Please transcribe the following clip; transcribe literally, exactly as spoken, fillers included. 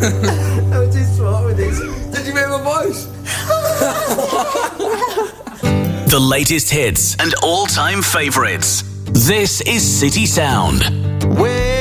That was too smart with this. Did you hear my voice? The latest hits and all-time favourites. This is City Sound. Where